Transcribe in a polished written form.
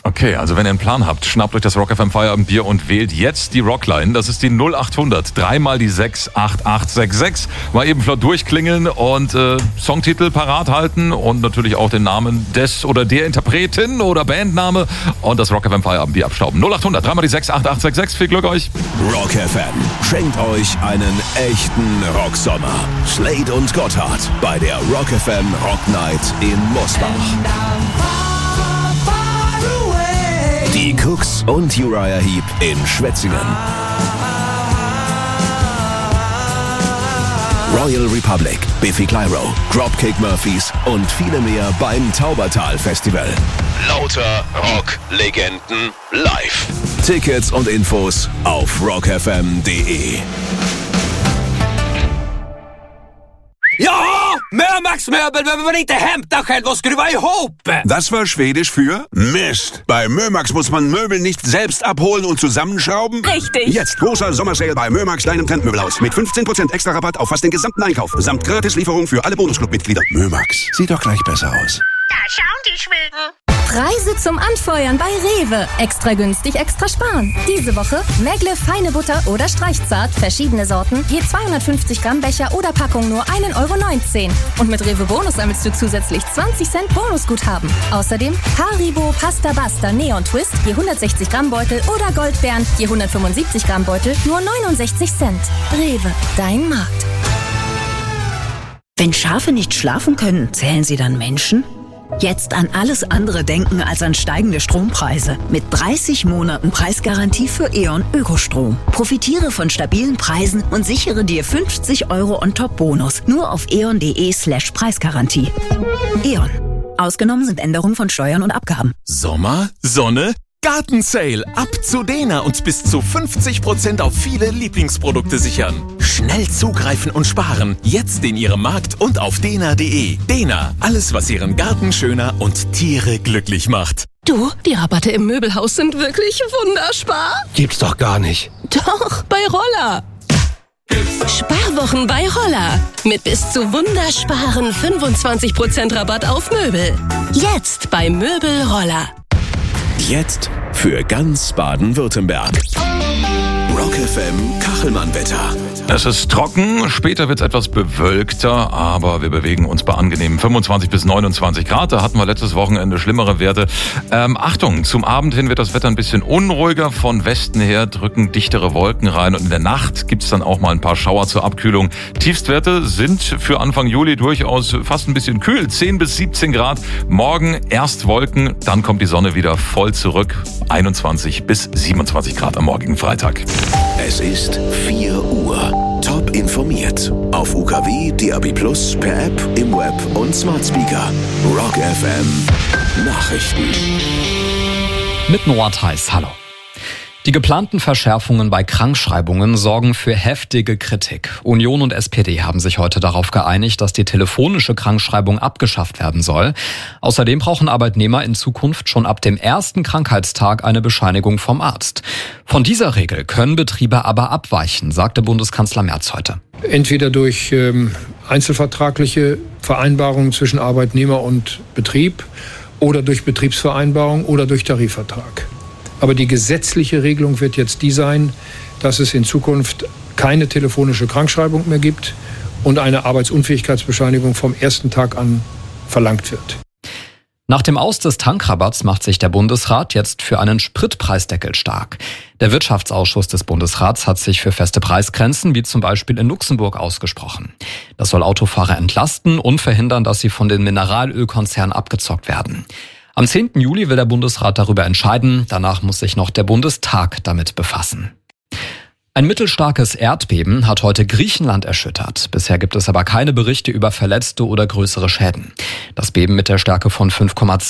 Okay, also wenn ihr einen Plan habt, schnappt euch das Rock FM Feierabendbier und wählt jetzt die Rockline. Das ist die 0800 3 mal die 68866. Mal eben flott durchklingeln und Songtitel parat halten und natürlich auch den Namen des oder der Interpretin oder Bandname und das Rock FM Feierabendbier abstauben. 0800 3 mal die 68866. Viel Glück euch. Rock FM schenkt euch einen echten Rocksommer. Slade und Gotthard bei der Rock FM Rock Night in Mosbach. Die Cooks und Uriah Heep in Schwetzingen. Royal Republic, Biffy Clyro, Dropkick Murphys und viele mehr beim Taubertal Festival. Lauter Rock-Legenden live. Tickets und Infos auf rockfm.de. Ja, Mömax-Möbel behöver man inte hämta själv och skruva ihop. Das war Schwedisch für Mist. Bei Mömax muss man Möbel nicht selbst abholen und zusammenschrauben. Richtig. Jetzt großer Sommersale bei Mömax kleinem Trendmöbelhaus mit 15% extra Rabatt auf fast den gesamten Einkauf samt Gratislieferung für alle Bonusclub-Mitglieder. Mömax, sieht doch gleich besser aus. Da schauen die Schweden. Preise zum Anfeuern bei Rewe. Extra günstig, extra sparen. Diese Woche Megle feine Butter oder Streichzart, verschiedene Sorten, je 250 Gramm Becher oder Packung nur 1,19 €. Und mit Rewe Bonus sammelst du zusätzlich 20 Cent Bonusguthaben. Außerdem Haribo Pasta Basta Neon Twist, je 160 Gramm Beutel oder Goldbeeren, je 175 Gramm Beutel, nur 69 Cent. Rewe, dein Markt. Wenn Schafe nicht schlafen können, zählen sie dann Menschen? Jetzt an alles andere denken als an steigende Strompreise. Mit 30 Monaten Preisgarantie für E.ON Ökostrom. Profitiere von stabilen Preisen und sichere dir 50 € on top Bonus. Nur auf eon.de/Preisgarantie. E.ON. Ausgenommen sind Änderungen von Steuern und Abgaben. Sommer, Sonne, Gartensale. Ab zu Dena und bis zu 50% auf viele Lieblingsprodukte sichern. Schnell zugreifen und sparen. Jetzt in Ihrem Markt und auf dena.de. Dena, alles was Ihren Garten schöner und Tiere glücklich macht. Du, die Rabatte im Möbelhaus sind wirklich wunderspar. Gibt's doch gar nicht. Doch, bei Roller. Sparwochen bei Roller. Mit bis zu wundersparen 25% Rabatt auf Möbel. Jetzt bei Möbel Roller. Jetzt für ganz Baden-Württemberg. Rock FM Kachelmann-Wetter. Es ist trocken, später wird es etwas bewölkter, aber wir bewegen uns bei angenehmen 25 bis 29 Grad. Da hatten wir letztes Wochenende schlimmere Werte. Achtung, zum Abend hin wird das Wetter ein bisschen unruhiger. Von Westen her drücken dichtere Wolken rein und in der Nacht gibt es dann auch mal ein paar Schauer zur Abkühlung. Tiefstwerte sind für Anfang Juli durchaus fast ein bisschen kühl, 10 bis 17 Grad. Morgen erst Wolken, dann kommt die Sonne wieder voll zurück, 21 bis 27 Grad am morgigen Freitag. Es ist 4 Uhr. Top informiert. Auf UKW, DAB+, per App, im Web und Smart Speaker. Rock FM Nachrichten. Mit Noah Theis, hallo. Die geplanten Verschärfungen bei Krankschreibungen sorgen für heftige Kritik. Union und SPD haben sich heute darauf geeinigt, dass die telefonische Krankschreibung abgeschafft werden soll. Außerdem brauchen Arbeitnehmer in Zukunft schon ab dem ersten Krankheitstag eine Bescheinigung vom Arzt. Von dieser Regel können Betriebe aber abweichen, sagte Bundeskanzler Merz heute. Entweder durch einzelvertragliche Vereinbarungen zwischen Arbeitnehmer und Betrieb oder durch Betriebsvereinbarung oder durch Tarifvertrag. Aber die gesetzliche Regelung wird jetzt die sein, dass es in Zukunft keine telefonische Krankschreibung mehr gibt und eine Arbeitsunfähigkeitsbescheinigung vom ersten Tag an verlangt wird. Nach dem Aus des Tankrabatts macht sich der Bundesrat jetzt für einen Spritpreisdeckel stark. Der Wirtschaftsausschuss des Bundesrats hat sich für feste Preisgrenzen, wie zum Beispiel in Luxemburg, ausgesprochen. Das soll Autofahrer entlasten und verhindern, dass sie von den Mineralölkonzernen abgezockt werden. Am 10. Juli will der Bundesrat darüber entscheiden. Danach muss sich noch der Bundestag damit befassen. Ein mittelstarkes Erdbeben hat heute Griechenland erschüttert. Bisher gibt es aber keine Berichte über Verletzte oder größere Schäden. Das Beben mit der Stärke von 5,2